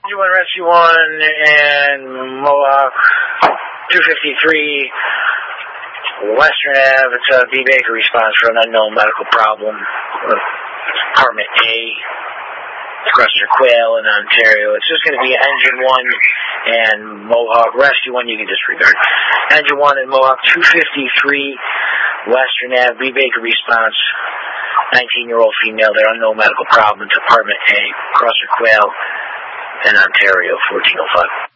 Engine 1 Rescue 1 and Mohawk 253 Western Ave. It's a B. Baker response for an unknown medical problem. Department A, Crusher Quail in Ontario. It's just going to be Engine 1 and Mohawk Rescue 1. You can disregard. Engine 1 and Mohawk 253 Western Ave. B. Baker response. 19-year-old female. There are no medical problem. Department A, Crusher Quail in Ontario, 1405.